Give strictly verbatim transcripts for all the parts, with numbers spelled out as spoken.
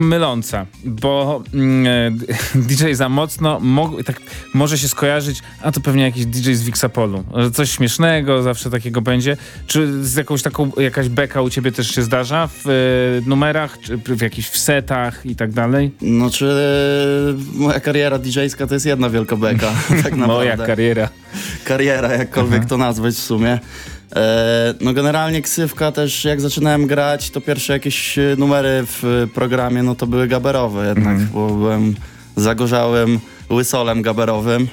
myląca, bo mm, D J za mocno mo- tak może się skojarzyć, a to pewnie jakiś D J z Wixapolu, że coś śmiesznego zawsze takiego będzie. Czy z jakąś taką, jakaś beka u ciebie też się zdarza w y, numerach, czy w jakichś w setach i tak dalej? No czy e, moja kariera D J-ska to jest jedna wielka beka, tak naprawdę. Moja kariera. Kariera, jakkolwiek Aha. to nazwać w sumie. E, no generalnie ksywka też, jak zaczynałem grać, to pierwsze jakieś numery w programie, no to były gaberowe jednak, Mhm. bo byłem zagorzałym łysolem gaberowym.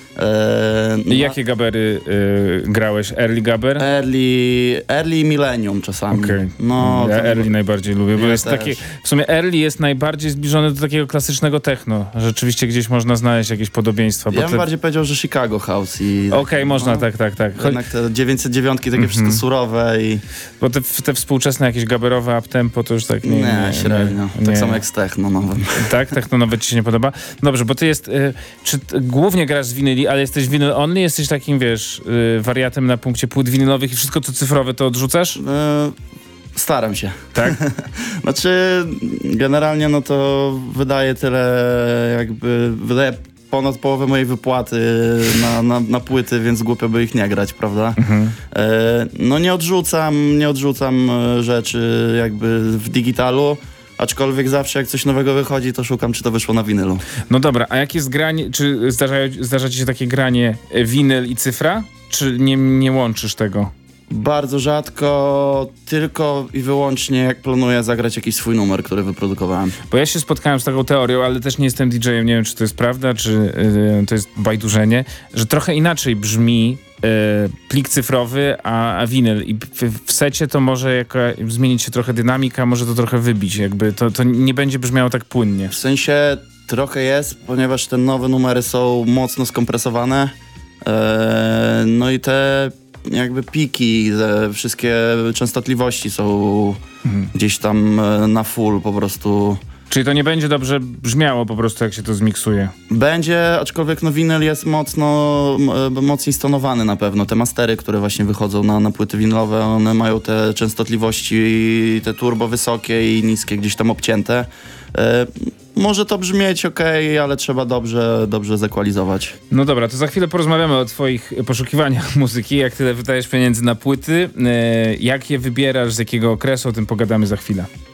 E, I jakie gabery y, grałeś? Early gaber? Early, early millennium czasami. Okej. No, Ja to- early najbardziej lubię, bo Ja jest też. taki, w sumie early jest najbardziej zbliżony do takiego klasycznego techno. Rzeczywiście gdzieś można znaleźć jakieś podobieństwa. Ja Bo bym te... bardziej powiedział, że Chicago House i... Okej, można, no, tak, tak, tak. Cho- Jednak te dziewięćset dziewięć takie Mhm. wszystko surowe i... Bo te, te współczesne jakieś gaberowe uptempo to już tak nie... Nie, nie, średnio. nie, Tak nie. samo jak z techno nowym. Tak? Techno nawet ci się nie podoba? Dobrze, bo ty jest... Y, czy t, głównie grasz z winyli, ale jesteś vinyl only? Jesteś takim, wiesz, y, wariatem na punkcie płyt winylowych i wszystko co cyfrowe to odrzucasz? E, staram się. Tak? Znaczy, generalnie no to wydaje tyle jakby... Wydaje ponad połowę mojej wypłaty na, na, na płyty, więc głupio by ich nie grać, prawda? Mhm. E, no nie odrzucam, nie odrzucam e, rzeczy jakby w digitalu, aczkolwiek zawsze jak coś nowego wychodzi, to szukam, czy to wyszło na winylu. No dobra, a jak jest granie, czy zdarza, zdarza ci się takie granie e, winyl i cyfra? Czy nie, nie łączysz tego? Bardzo rzadko, tylko i wyłącznie jak planuję zagrać jakiś swój numer, który wyprodukowałem. Bo ja się spotkałem z taką teorią, ale też nie jestem D J-em, nie wiem, czy to jest prawda, czy y, to jest bajdurzenie, że trochę inaczej brzmi y, plik cyfrowy, a, a winyl. I w, w secie to może jaka, zmienić się trochę dynamika, może to trochę wybić, jakby to, to nie będzie brzmiało tak płynnie. W sensie trochę jest, ponieważ te nowe numery są mocno skompresowane. Eee, no i te jakby piki, te wszystkie częstotliwości są Mhm. gdzieś tam e, na full po prostu. Czyli to nie będzie dobrze brzmiało po prostu, jak się to zmiksuje. Będzie, aczkolwiek no winyl jest mocno, m, mocniej stonowany na pewno. Te mastery, które właśnie wychodzą na, na płyty winylowe, one mają te częstotliwości, te turbo wysokie i niskie gdzieś tam obcięte. E, może to brzmieć okej, ale trzeba dobrze, dobrze zekwalizować. No dobra, to za chwilę porozmawiamy o twoich poszukiwaniach muzyki, jak tyle wydajesz pieniędzy na płyty, e, jak je wybierasz, z jakiego okresu, o tym pogadamy za chwilę.